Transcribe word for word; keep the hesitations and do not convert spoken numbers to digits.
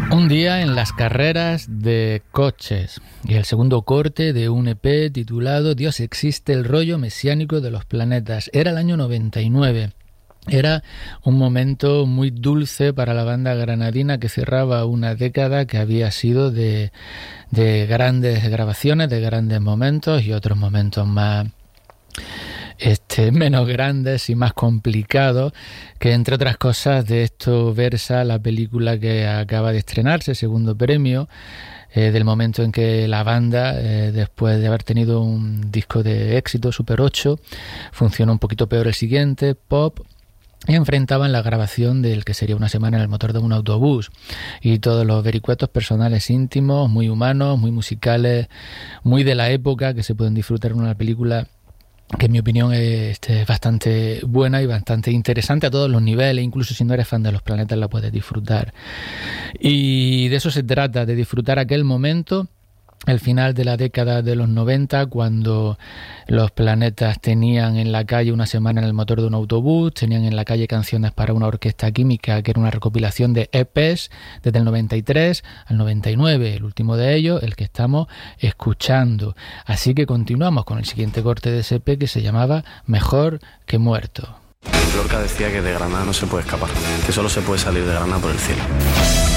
Un día en las carreras de coches y el segundo corte de un E P titulado Dios existe, el rollo mesiánico de los planetas. Era el año noventa y nueve. Era un momento muy dulce para la banda granadina que cerraba una década que había sido de, de grandes grabaciones, de grandes momentos y otros momentos más Este, menos grandes y más complicados, que entre otras cosas de esto versa la película que acaba de estrenarse, segundo premio, eh, del momento en que la banda, eh, después de haber tenido un disco de éxito, Super ocho, funcionó un poquito peor el siguiente, Pop, y enfrentaban la grabación del que sería Una semana en el motor de un autobús y todos los vericuetos personales íntimos, muy humanos, muy musicales, muy de la época, que se pueden disfrutar en una película que en mi opinión es este, bastante buena y bastante interesante a todos los niveles. Incluso si no eres fan de los planetas la puedes disfrutar, y de eso se trata, de disfrutar aquel momento, el final de la década de los noventa, cuando los planetas tenían en la calle Una semana en el motor de un autobús, tenían en la calle Canciones para una orquesta química, que era una recopilación de E Pes desde el noventa y tres al noventa y nueve, el último de ellos, el que estamos escuchando. Así que continuamos con el siguiente corte de ese E Pe, que se llamaba Mejor que muerto. Lorca decía que de Granada no se puede escapar, que solo se puede salir de Granada por el cielo.